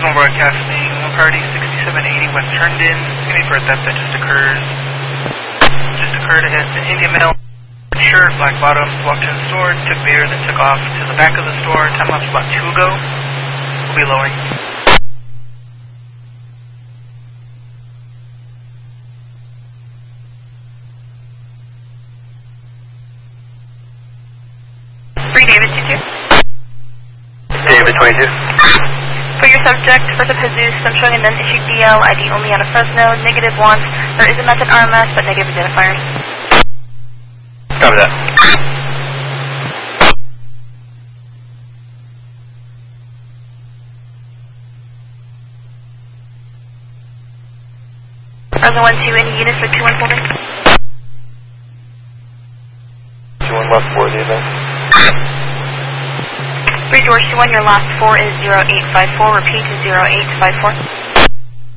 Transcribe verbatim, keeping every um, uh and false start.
One broadcasting, one party sixty-seven eighty West Herndon. Give me for a theft that just occurred. Just occurred at the Indian male shirt, black bottoms, walked in the store, took beer, then took off to the back of the store. Time lapse about two ago. We'll be lowering. Three David two two. David twenty-two. For your subject, first of Jesus, I'm showing an unissued D L, I D only out of Fresno, negative one. There is a method R M S, but negative identifiers. Copy that. Fresno one two, any units for two one folding? two one left for the event. three George two one, your last four is zero eight five four, repeat is zero eight five four.